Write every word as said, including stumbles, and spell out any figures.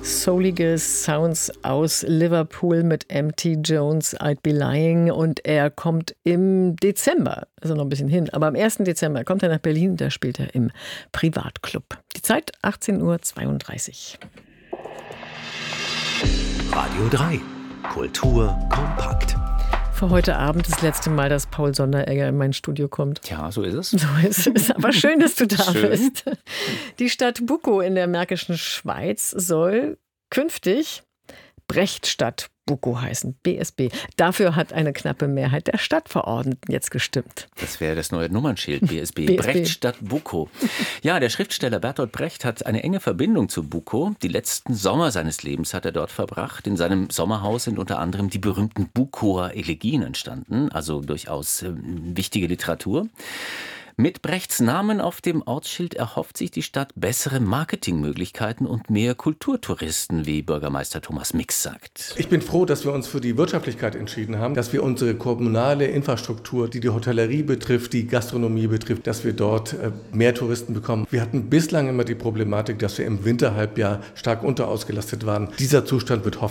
Soulige Sounds aus Liverpool mit M T Jones, I'd Be Lying, und er kommt im Dezember, also noch ein bisschen hin, aber am ersten Dezember kommt er nach Berlin, da spielt er im Privatclub. Die Zeit achtzehn Uhr zweiunddreißig. Radio drei. Kultur kompakt. Für heute Abend das letzte Mal, dass Paul Sonderegger in mein Studio kommt. Ja, so ist es. So ist es. Aber schön, dass du da Schön. bist. Die Stadt Bukow in der Märkischen Schweiz soll künftig Brechtstadt Bukow heißen, B S B. Dafür hat eine knappe Mehrheit der Stadtverordneten jetzt gestimmt. Das wäre das neue Nummernschild, B S B. B S B. Brechtstadt Bukow. Ja, der Schriftsteller Bertolt Brecht hat eine enge Verbindung zu Bukow. Die letzten Sommer seines Lebens hat er dort verbracht. In seinem Sommerhaus sind unter anderem die berühmten Bukower Elegien entstanden, also durchaus äh, wichtige Literatur. Mit Brechts Namen auf dem Ortsschild erhofft sich die Stadt bessere Marketingmöglichkeiten und mehr Kulturtouristen, wie Bürgermeister Thomas Mix sagt. Ich bin froh, dass wir uns für die Wirtschaftlichkeit entschieden haben, dass wir unsere kommunale Infrastruktur, die die Hotellerie betrifft, die Gastronomie betrifft, dass wir dort mehr Touristen bekommen. Wir hatten bislang immer die Problematik, dass wir im Winterhalbjahr stark unterausgelastet waren. Dieser Zustand wird hoffentlich